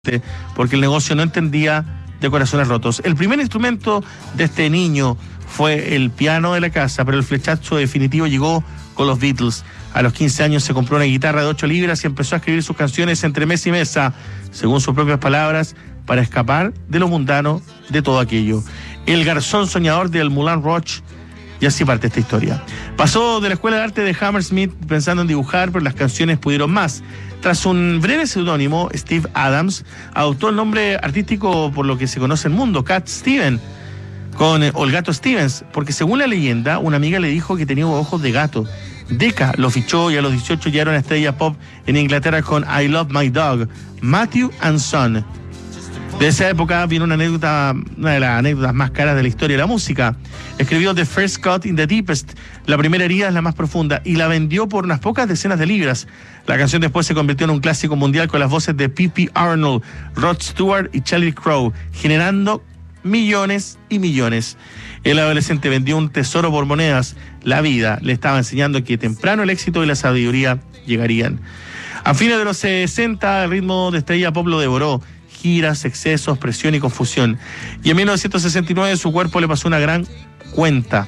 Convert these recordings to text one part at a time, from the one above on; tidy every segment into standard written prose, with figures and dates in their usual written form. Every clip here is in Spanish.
porque el negocio no entendía de corazones rotos. El primer instrumento de este niño fue el piano de la casa, pero el flechazo definitivo llegó con los Beatles. A los 15 años se compró una guitarra de 8 libras y empezó a escribir sus canciones entre mesa y mesa, según sus propias palabras, para escapar de lo mundano de todo aquello. El garzón soñador del Moulin Rouge, y así parte esta historia. Pasó de la Escuela de Arte de Hammersmith pensando en dibujar, pero las canciones pudieron más. Tras un breve seudónimo, Steve Adams adoptó el nombre artístico por lo que se conoce en el mundo, Cat Stevens, o el gato Stevens, porque según la leyenda, una amiga le dijo que tenía ojos de gato. Decca lo fichó y a los 18 ya era una estrella pop en Inglaterra con I Love My Dog, Matthew and Son. De esa época viene una anécdota, una de las anécdotas más caras de la historia de la música. Escribió The First Cut in the Deepest, la primera herida es la más profunda, y la vendió por unas pocas decenas de libras. La canción después se convirtió en un clásico mundial con las voces de P.P. Arnold, Rod Stewart y Sheryl Crow, generando millones y millones. El adolescente vendió un tesoro por monedas. La vida le estaba enseñando que temprano el éxito y la sabiduría llegarían. A fines de los 60, el ritmo de estrella pop lo devoró. Giras, excesos, presión y confusión. Y en 1969 su cuerpo le pasó una gran cuenta.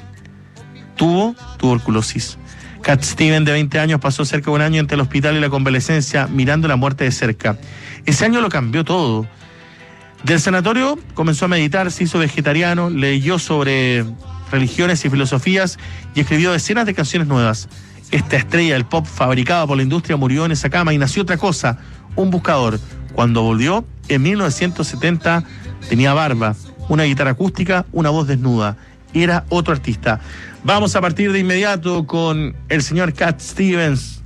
Tuvo tuberculosis. Cat Stevens, de 20 años, pasó cerca de un año entre el hospital y la convalecencia, mirando la muerte de cerca. Ese año lo cambió todo. Del sanatorio comenzó a meditar, se hizo vegetariano, leyó sobre religiones y filosofías y escribió decenas de canciones nuevas. Esta estrella del pop fabricada por la industria murió en esa cama y nació otra cosa, un buscador. Cuando volvió, en 1970, tenía barba, una guitarra acústica, una voz desnuda. Era otro artista. Vamos a partir de inmediato con el señor Cat Stevens.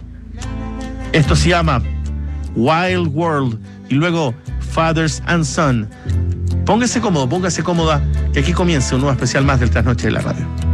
Esto se llama Wild World y luego Fathers and Son. Póngase cómodo, póngase cómoda, que aquí comienza un nuevo especial más del Trasnoche de la Radio.